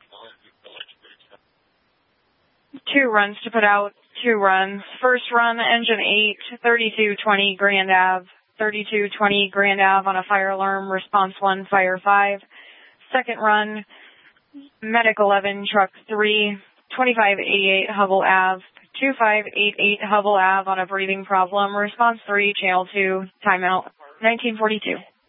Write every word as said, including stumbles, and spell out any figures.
Two runs to put out, two runs. First run, engine eight, thirty-two twenty Grand Ave, thirty-two twenty Grand Ave on a fire alarm, response one, fire five. Second run, medic eleven, truck three, twenty-five eighty-eight Hubble Ave, twenty-five eighty-eight Hubble Ave on a breathing problem, response three, channel two, timeout, nineteen forty-two.